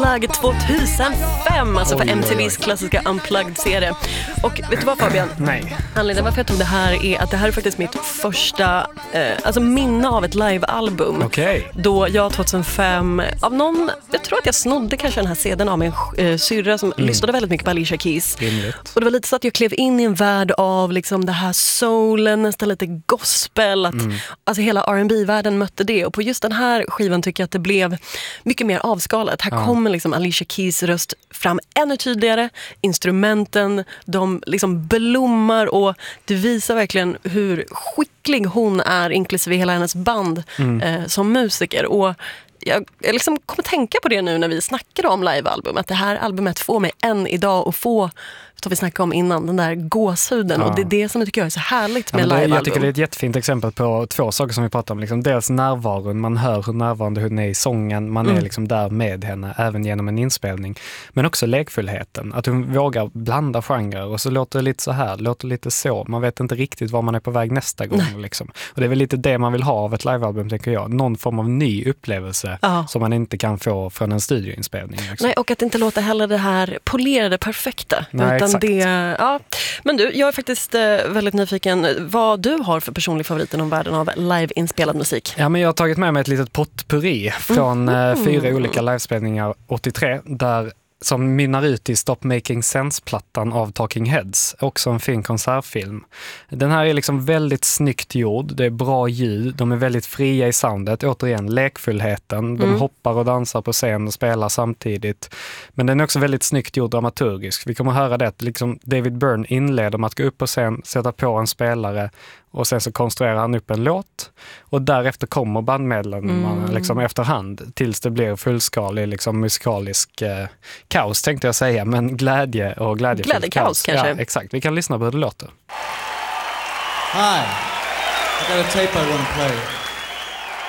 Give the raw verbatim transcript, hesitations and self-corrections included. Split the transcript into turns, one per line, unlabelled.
Unplugged tvåtusenfem, alltså för
Oj,
M T V:s
oj, oj.
klassiska Unplugged-serie. Och vet du vad, Fabian?
Nej.
Anledningen varför jag tog det här är att det här är faktiskt mitt första eh, alltså minne av ett livealbum.
Okej.
Då jag tjugohundrafem, av någon, jag tror att jag snodde kanske den här C D:n av min eh, syrra som
Mm.
lyssnade väldigt mycket på Alicia Keys.
Rimligt.
Och det var lite så att jag klev in i en värld av liksom det här soulen, nästan lite gospel. Att,
Mm.
Alltså hela R and B-världen mötte det. Och på just den här skivan tycker jag att det blev mycket mer avskalat. Här
Ja.
kommer liksom Alicia Keys röst fram ännu tydligare. Instrumenten, de liksom blommar och det visar verkligen hur skicklig hon är, inklusive hela hennes band
Mm.
eh, som musiker. Och jag, jag liksom kommer tänka på det nu när vi snackar om livealbum, att det här albumet får mig än idag att få, som vi snackade om innan, den där gåshuden.
Ja.
Och det är det som jag tycker jag är så härligt
Ja,
med
men det,
livealbum.
jag tycker det är ett jättefint exempel på två saker som vi pratar om. Liksom dels närvaron, man hör hur närvarande hon är i sången, man
Mm.
är liksom där med henne även genom en inspelning. Men också lekfullheten, att hon vågar blanda genrer och så låter det lite så här, låter lite så. Man vet inte riktigt var man är på väg nästa gång. Liksom. Och det är väl lite det man vill ha av ett livealbum, tänker jag. Någon form av ny upplevelse
Ja.
som man inte kan få från en studioinspelning. Liksom.
Nej, och att inte låta heller det här polerade perfekta.
Nej,
utan
exakt.
det, ja. Men du, jag är faktiskt eh, väldigt nyfiken vad du har för personlig favorit inom världen av live-inspelad musik.
Ja, men jag har tagit med mig ett litet potpurri från
Mm.
eh, fyra olika livespelningar åttiotre där som mynnar ut i Stop Making Sense-plattan av Talking Heads. Också en fin konsertfilm. Den här är liksom väldigt snyggt gjord. Det är bra ljud. De är väldigt fria i soundet. Återigen, lekfullheten. De
Mm.
hoppar och dansar på scen och spelar samtidigt. Men den är också väldigt snyggt gjord dramaturgisk. Vi kommer att höra det att liksom David Byrne inleder med att gå upp på scen, sätta på en spelare och sen så konstruerar han upp en låt. Och därefter kommer bandmedlemmarna
Mm.
liksom efterhand tills det blir fullskalig liksom musikalisk eh, kaos tänkte jag säga, men glädje och glädjefullt
Glädjekaos kanske.
Ja, exakt. Vi kan lyssna på hur det låter.
Hi, I got a tape I want to play.